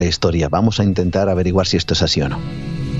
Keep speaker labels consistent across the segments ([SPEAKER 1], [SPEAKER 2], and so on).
[SPEAKER 1] propia historia. Vamos a intentar averiguar si esto es así o no.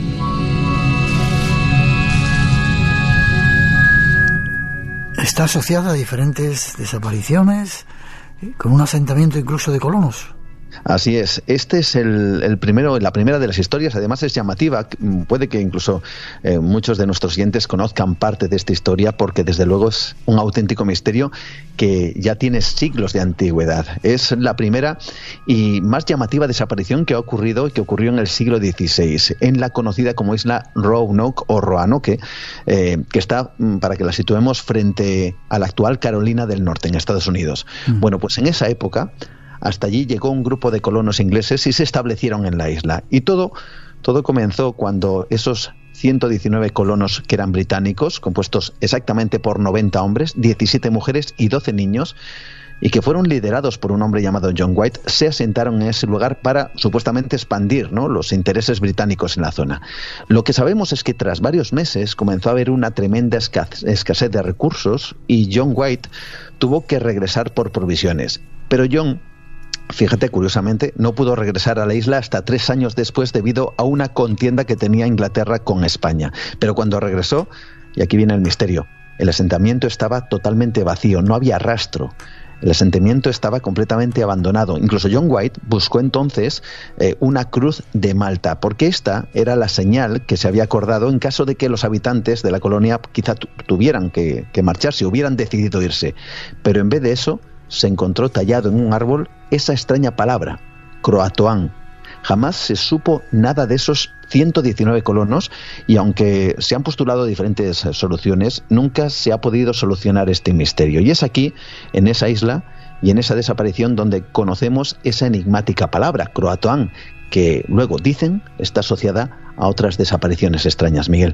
[SPEAKER 2] Está asociada a diferentes desapariciones, con un asentamiento incluso de colonos.
[SPEAKER 1] Así es. Este es la primera de las historias. Además es llamativa. Puede que incluso muchos de nuestros oyentes conozcan parte de esta historia, porque desde luego es un auténtico misterio que ya tiene siglos de antigüedad. Es la primera y más llamativa desaparición que ha ocurrido y que ocurrió en el siglo XVI, en la conocida como isla Roanoke o Roanoke, que está, para que la situemos, frente a la actual Carolina del Norte, en Estados Unidos. Bueno, pues en esa época hasta allí llegó un grupo de colonos ingleses y se establecieron en la isla. Y todo comenzó cuando esos 119 colonos, que eran británicos, compuestos exactamente por 90 hombres, 17 mujeres y 12 niños, y que fueron liderados por un hombre llamado John White, se asentaron en ese lugar para supuestamente expandir, ¿no?, los intereses británicos en la zona. Lo que sabemos es que tras varios meses comenzó a haber una tremenda escasez de recursos y John White tuvo que regresar por provisiones. Pero John, fíjate, curiosamente, no pudo regresar a la isla hasta 3 años después, debido a una contienda que tenía Inglaterra con España. Pero cuando regresó, y aquí viene el misterio, el asentamiento estaba totalmente vacío, no había rastro. El asentamiento estaba completamente abandonado. Incluso John White buscó entonces una cruz de Malta, porque esta era la señal que se había acordado en caso de que los habitantes de la colonia quizá tuvieran que marcharse, hubieran decidido irse. Pero en vez de eso, se encontró tallado en un árbol esa extraña palabra, Croatoan. Jamás se supo nada de esos 119 colonos, y aunque se han postulado diferentes soluciones, nunca se ha podido solucionar este misterio. Y es aquí, en esa isla y en esa desaparición, donde conocemos esa enigmática palabra, Croatoan, que luego dicen está asociada a otras desapariciones extrañas. Miguel.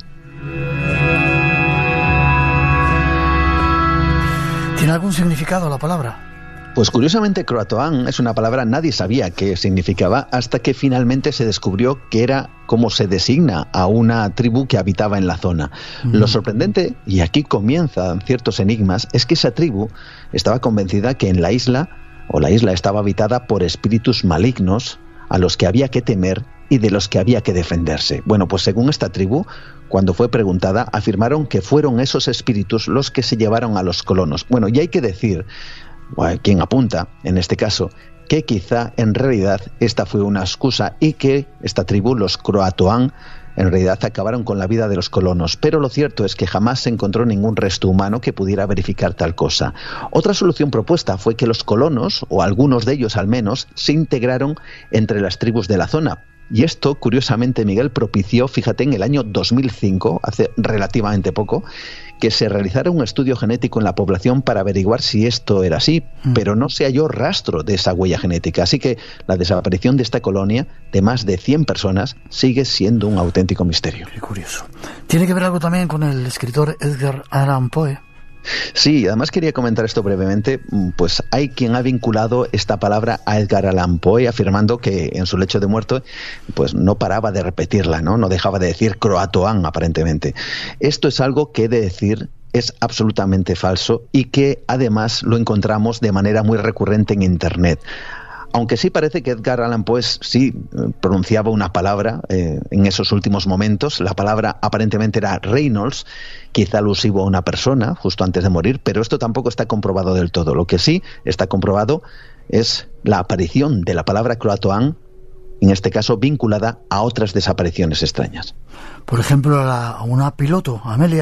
[SPEAKER 2] ¿Tiene algún significado la palabra?
[SPEAKER 1] Pues curiosamente, Croatoan es una palabra nadie sabía qué significaba, hasta que finalmente se descubrió que era como se designa a una tribu que habitaba en la zona. Lo sorprendente, y aquí comienzan ciertos enigmas, es que esa tribu estaba convencida que en la isla estaba habitada por espíritus malignos a los que había que temer y de los que había que defenderse. Bueno, pues según esta tribu, cuando fue preguntada, afirmaron que fueron esos espíritus los que se llevaron a los colonos. Bueno, y hay que decir, quien apunta, en este caso, que quizá en realidad esta fue una excusa y que esta tribu, los Croatoan, en realidad acabaron con la vida de los colonos. Pero lo cierto es que jamás se encontró ningún resto humano que pudiera verificar tal cosa. Otra solución propuesta fue que los colonos, o algunos de ellos al menos, se integraron entre las tribus de la zona. Y esto, curiosamente, Miguel, propició, fíjate, en el año 2005, hace relativamente poco, que se realizara un estudio genético en la población para averiguar si esto era así, pero no se halló rastro de esa huella genética. Así que la desaparición de esta colonia, de más de 100 personas, sigue siendo un auténtico misterio.
[SPEAKER 2] Qué curioso. ¿Tiene que ver algo también con el escritor Edgar Allan Poe?
[SPEAKER 1] Sí, además quería comentar esto brevemente. Pues hay quien ha vinculado esta palabra a Edgar Allan Poe, afirmando que en su lecho de muerte pues no paraba de repetirla, no dejaba de decir Croatoan, aparentemente. Esto es algo que he de decir es absolutamente falso, y que además lo encontramos de manera muy recurrente en Internet. Aunque sí parece que Edgar Allan Poe sí pronunciaba una palabra en esos últimos momentos. La palabra aparentemente era Reynolds, quizá alusivo a una persona justo antes de morir, pero esto tampoco está comprobado del todo. Lo que sí está comprobado es la aparición de la palabra Croatoan, en este caso vinculada a otras desapariciones extrañas.
[SPEAKER 2] Por ejemplo, a una piloto,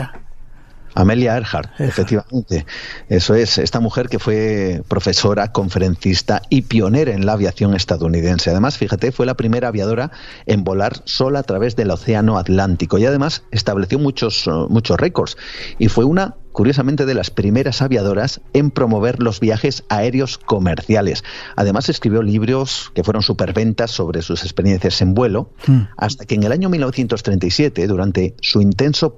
[SPEAKER 2] Amelia Earhart,
[SPEAKER 1] efectivamente. Eso es, esta mujer que fue profesora, conferencista y pionera en la aviación estadounidense. Además, fíjate, fue la primera aviadora en volar sola a través del Océano Atlántico, y además estableció muchos récords, y fue una, curiosamente, de las primeras aviadoras en promover los viajes aéreos comerciales. Además escribió libros que fueron superventas sobre sus experiencias en vuelo, hasta que en el año 1937, durante su intento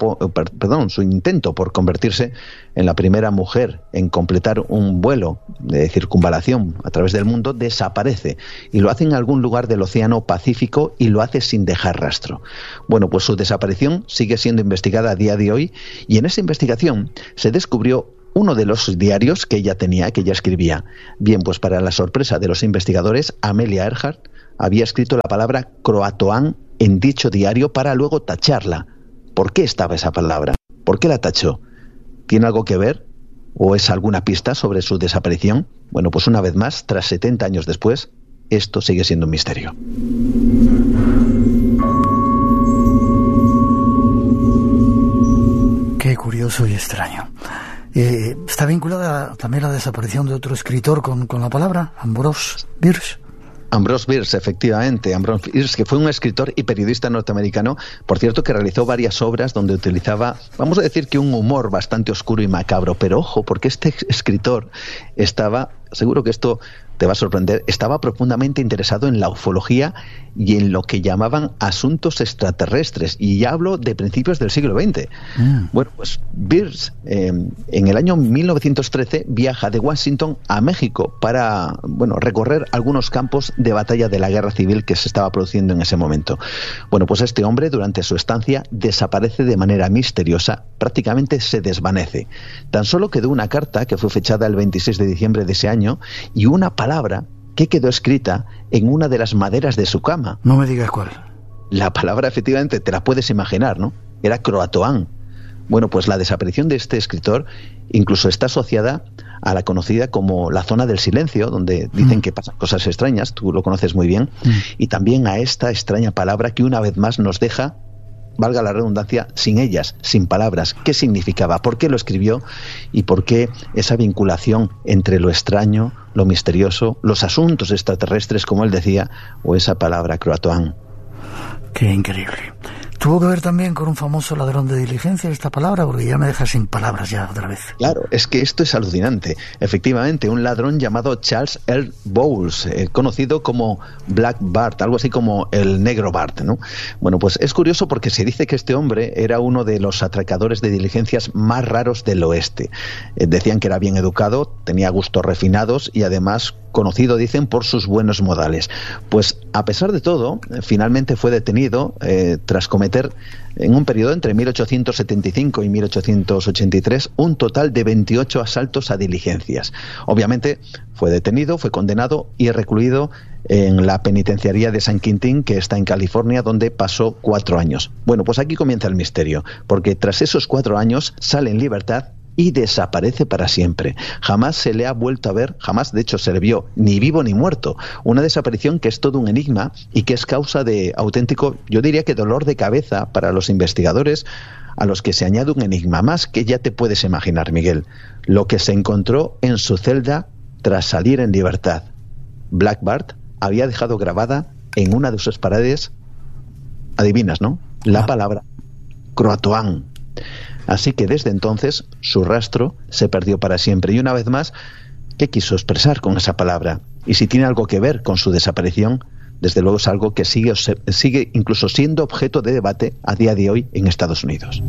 [SPEAKER 1] por convertirse en la primera mujer en completar un vuelo de circunvalación a través del mundo, desaparece, y lo hace en algún lugar del Océano Pacífico, y lo hace sin dejar rastro. Bueno, pues su desaparición sigue siendo investigada a día de hoy, y en esa investigación se descubrió uno de los diarios que ella tenía, que ella escribía. Bien, pues para la sorpresa de los investigadores, Amelia Earhart había escrito la palabra Croatoan en dicho diario para luego tacharla. ¿Por qué estaba esa palabra? ¿Por qué la tachó? ¿Tiene algo que ver? ¿O es alguna pista sobre su desaparición? Bueno, pues una vez más, tras 70 años después, esto sigue siendo un misterio.
[SPEAKER 2] Qué curioso y extraño. ¿Está vinculada también la desaparición de otro escritor con la palabra? Ambrose Bierce.
[SPEAKER 1] Ambrose Bierce, efectivamente. Ambrose Bierce, que fue un escritor y periodista norteamericano, por cierto, que realizó varias obras donde utilizaba, vamos a decir que un humor bastante oscuro y macabro, pero ojo, porque este escritor estaba, seguro que esto te va a sorprender, estaba profundamente interesado en la ufología y en lo que llamaban asuntos extraterrestres, y ya hablo de principios del siglo XX. Bueno, pues Bierce en el año 1913 viaja de Washington a México para, bueno, recorrer algunos campos de batalla de la guerra civil que se estaba produciendo en ese momento. Bueno, pues este hombre durante su estancia desaparece de manera misteriosa, prácticamente se desvanece. Tan solo quedó una carta que fue fechada el 26 de diciembre de ese año y una palabra que quedó escrita en una de las maderas de su cama.
[SPEAKER 2] No me digas cuál.
[SPEAKER 1] La palabra, efectivamente, te la puedes imaginar, ¿no? Era Croatoan. Bueno, pues la desaparición de este escritor incluso está asociada a la conocida como la zona del silencio, donde dicen que pasan cosas extrañas, tú lo conoces muy bien, y también a esta extraña palabra que una vez más nos deja, valga la redundancia, sin ellas, sin palabras. ¿Qué significaba? ¿Por qué lo escribió? ¿Y por qué esa vinculación entre lo extraño, lo misterioso, los asuntos extraterrestres, como él decía, o esa palabra Croatoan?
[SPEAKER 2] Qué increíble. ¿Tuvo que ver también con un famoso ladrón de diligencia esta palabra? Porque ya me deja sin palabras ya otra vez.
[SPEAKER 1] Claro, es que esto es alucinante. Efectivamente, un ladrón llamado Charles Earl Bowles, conocido como Black Bart, algo así como el negro Bart, ¿no? Bueno, pues es curioso porque se dice que este hombre era uno de los atracadores de diligencias más raros del oeste. Decían que era bien educado, tenía gustos refinados y además conocido, dicen, por sus buenos modales. Pues a pesar de todo, finalmente fue detenido tras cometer en un periodo entre 1875 y 1883 un total de 28 asaltos a diligencias. Obviamente fue detenido, fue condenado y recluido en la penitenciaría de San Quintín, que está en California, donde pasó 4 años. Bueno, pues aquí comienza el misterio, porque tras esos 4 años sale en libertad y desaparece para siempre. Jamás se le ha vuelto a ver, jamás de hecho se le vio ni vivo ni muerto. Una desaparición que es todo un enigma y que es causa de auténtico, yo diría que dolor de cabeza para los investigadores, a los que se añade un enigma más que ya te puedes imaginar, Miguel. Lo que se encontró en su celda tras salir en libertad. Black Bart había dejado grabada en una de sus paredes, adivinas, ¿no?, la palabra Croatoan. Así que desde entonces su rastro se perdió para siempre. Y una vez más, ¿qué quiso expresar con esa palabra? Y si tiene algo que ver con su desaparición, desde luego es algo que sigue incluso siendo objeto de debate a día de hoy en Estados Unidos.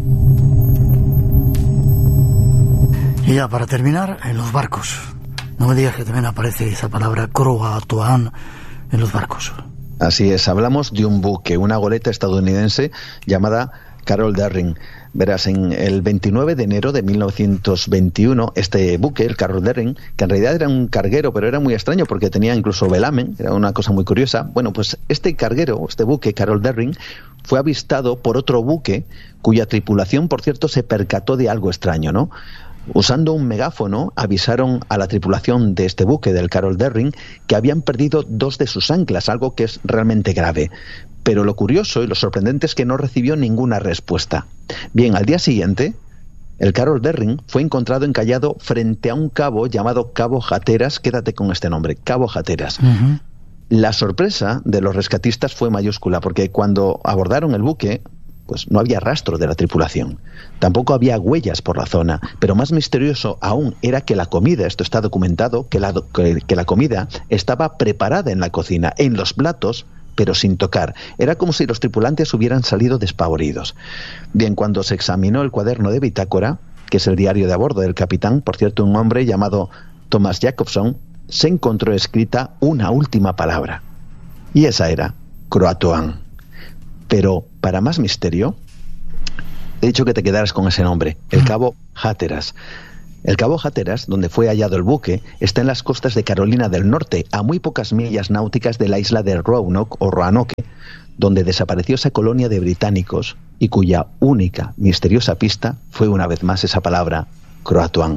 [SPEAKER 2] Y ya para terminar, en los barcos. No me digas que también aparece esa palabra Croatoan en los barcos.
[SPEAKER 1] Así es, hablamos de un buque, una goleta estadounidense llamada Carol Derring. Verás, en el 29 de enero de 1921, este buque, el Carol Derring, que en realidad era un carguero, pero era muy extraño porque tenía incluso velamen, era una cosa muy curiosa. Bueno, pues este carguero, este buque, Carol Derring, fue avistado por otro buque cuya tripulación, por cierto, se percató de algo extraño, ¿no? Usando un megáfono, avisaron a la tripulación de este buque, del Carol Derring, que habían perdido 2 de sus anclas, algo que es realmente grave. Pero lo curioso y lo sorprendente es que no recibió ninguna respuesta. Bien, al día siguiente, el Carol Derring fue encontrado encallado frente a un cabo llamado Cabo Hatteras. Quédate con este nombre, Cabo Hatteras. La sorpresa de los rescatistas fue mayúscula, porque cuando abordaron el buque, pues no había rastro de la tripulación. Tampoco había huellas por la zona, pero más misterioso aún era que la comida, esto está documentado, que la comida estaba preparada en la cocina, en los platos, pero sin tocar. Era como si los tripulantes hubieran salido despavoridos. Bien, cuando se examinó el cuaderno de bitácora, que es el diario de a bordo del capitán, por cierto, un hombre llamado Thomas Jacobson, se encontró escrita una última palabra. Y esa era Croatoan. Pero, para más misterio, he dicho que te quedaras con ese nombre, el Cabo Hatteras. El Cabo Hatteras, donde fue hallado el buque, está en las costas de Carolina del Norte, a muy pocas millas náuticas de la isla de Roanoke o Roanoke, donde desapareció esa colonia de británicos y cuya única misteriosa pista fue una vez más esa palabra, Croatoan.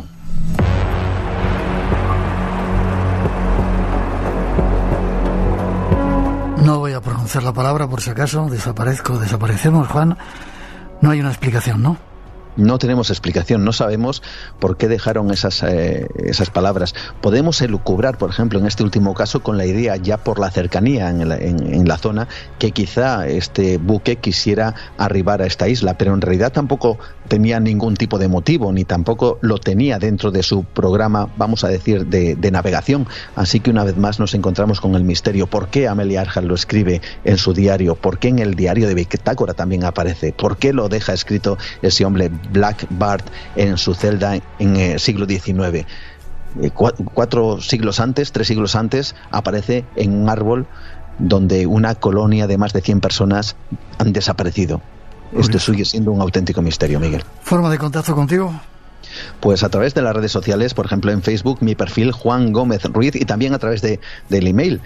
[SPEAKER 2] No voy a pronunciar la palabra por si acaso desaparecemos, Juan. No hay una explicación, ¿no?
[SPEAKER 1] No tenemos explicación, no sabemos por qué dejaron esas palabras. Podemos elucubrar, por ejemplo, en este último caso, con la idea, ya por la cercanía en la zona, que quizá este buque quisiera arribar a esta isla, pero en realidad tampoco tenía ningún tipo de motivo, ni tampoco lo tenía dentro de su programa, vamos a decir, de navegación. Así que una vez más nos encontramos con el misterio. ¿Por qué Amelia Earhart lo escribe en su diario? ¿Por qué en el diario de Bitácora también aparece? ¿Por qué lo deja escrito ese hombre Black Bart en su celda en el siglo XIX? 3 siglos antes, aparece en un árbol donde una colonia de más de 100 personas han desaparecido. Esto sigue siendo un auténtico misterio, Miguel.
[SPEAKER 2] ¿Forma de contacto contigo?
[SPEAKER 1] Pues a través de las redes sociales, por ejemplo en Facebook, mi perfil Juan Gómez Ruiz, y también a través del email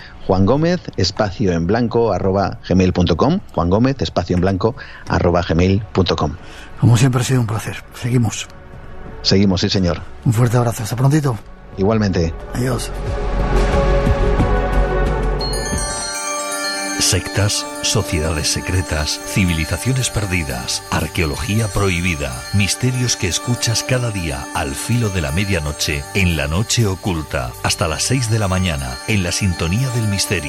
[SPEAKER 1] juangomez_gmail.com, juangomez_gmail.com.
[SPEAKER 2] Como siempre ha sido un placer. Seguimos,
[SPEAKER 1] sí señor.
[SPEAKER 2] Un fuerte abrazo, hasta prontito.
[SPEAKER 1] Igualmente.
[SPEAKER 2] Adiós.
[SPEAKER 3] Sectas, sociedades secretas, civilizaciones perdidas, arqueología prohibida, misterios que escuchas cada día al filo de la medianoche, en La Noche Oculta, hasta las 6 de la mañana, en la sintonía del misterio.